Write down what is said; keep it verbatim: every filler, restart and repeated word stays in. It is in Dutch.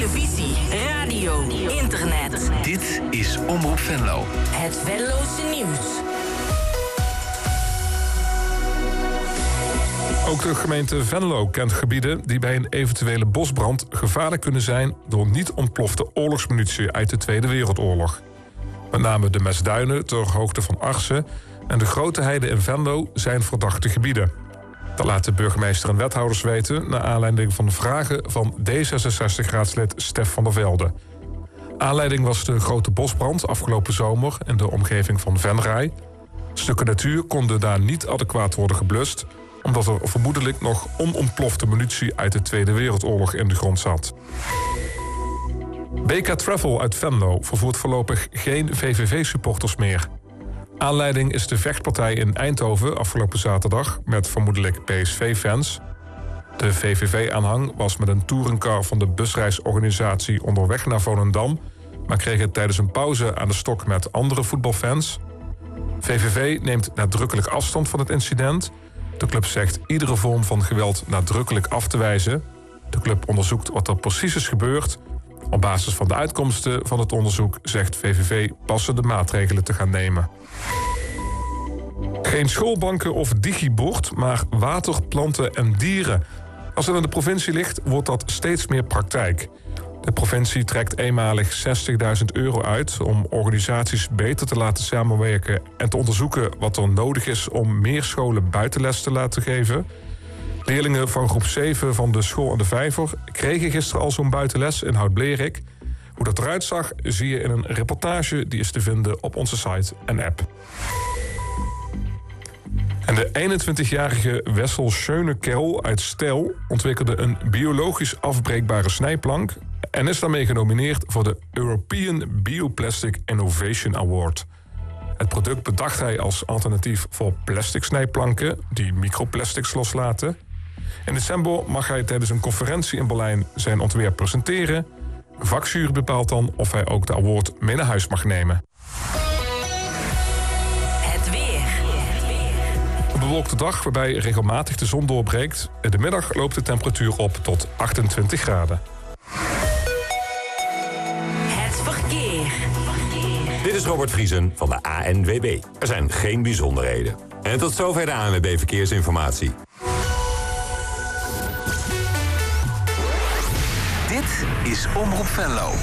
televisie, radio, internet. Dit is Omroep Venlo. Het Venlose nieuws. Ook de gemeente Venlo kent gebieden die bij een eventuele bosbrand gevaarlijk kunnen zijn door niet ontplofte oorlogsmunitie uit de Tweede Wereldoorlog. Met name de Mesduinen ter hoogte van Arsen en de Grote Heide in Venlo zijn verdachte gebieden. Dat laten burgemeester en wethouders weten naar aanleiding van de vragen van D zesenzestig-raadslid Stef van der Velde. Aanleiding was de grote bosbrand afgelopen zomer in de omgeving van Venray. Stukken natuur konden daar niet adequaat worden geblust, omdat er vermoedelijk nog onontplofte munitie uit de Tweede Wereldoorlog in de grond zat. B K Travel uit Venlo vervoert voorlopig geen V V V-supporters meer. Aanleiding is de vechtpartij in Eindhoven afgelopen zaterdag met vermoedelijk P S V-fans. De V V V-aanhang was met een touringcar van de busreisorganisatie onderweg naar Volendam, maar kreeg het tijdens een pauze aan de stok met andere voetbalfans. V V V neemt nadrukkelijk afstand van het incident. De club zegt iedere vorm van geweld nadrukkelijk af te wijzen. De club onderzoekt wat er precies is gebeurd. Op basis van de uitkomsten van het onderzoek zegt V V V passende maatregelen te gaan nemen. Geen schoolbanken of digibord, maar water, planten en dieren. Als het aan de provincie ligt, wordt dat steeds meer praktijk. De provincie trekt eenmalig zestigduizend euro uit om organisaties beter te laten samenwerken en te onderzoeken wat er nodig is om meer scholen buitenles te laten geven. Leerlingen van groep zeven van de school aan de Vijver kregen gisteren al zo'n buitenles in Hout-Blerik. Hoe dat eruit zag, zie je in een reportage die is te vinden op onze site en app. En de eenentwintigjarige Wessel Schönekerl uit Stel ontwikkelde een biologisch afbreekbare snijplank en is daarmee genomineerd voor de European Bioplastic Innovation Award. Het product bedacht hij als alternatief voor plastic snijplanken die microplastics loslaten. In december mag hij tijdens een conferentie in Berlijn zijn ontwerp presenteren. Een vakjury bepaalt dan of hij ook de award mee naar huis mag nemen. Het weer. Een bewolkte dag waarbij regelmatig de zon doorbreekt. In de middag loopt de temperatuur op tot achtentwintig graden. Het verkeer. Dit is Robert Vriesen van de A N W B. Er zijn geen bijzonderheden. En tot zover de A N W B Verkeersinformatie. Dit is Omroep Venlo.